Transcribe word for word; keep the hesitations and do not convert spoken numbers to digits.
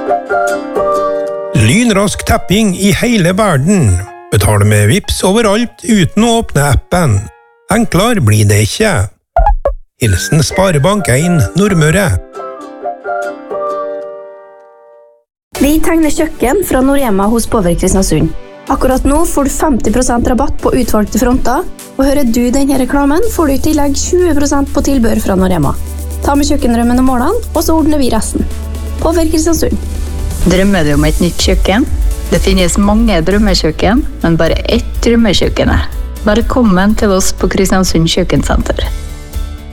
Lynrask tapping i hele verden. Betale med Vips overalt uten å åpne appen. Enklere blir det ikke. Hilsen Sparebank en Nordmøre. Vi tegner kjøkken fra Norema hos Power Kristiansund. Akkurat nå får du femti prosent rabatt på utvalgte fronter, og hører du denne reklamen får du i tillegg tjue prosent på tilbør fra Norema. Ta med kjøkkenrømmen og målene, og så ordner vi resten. Power Kristiansund. Drømmer du om et nytt kjøkken? Det finnes mange drømmekjøkken, men bare ett drømmekjøkken. Velkommen til oss på Kristiansund Kjøkkensenter.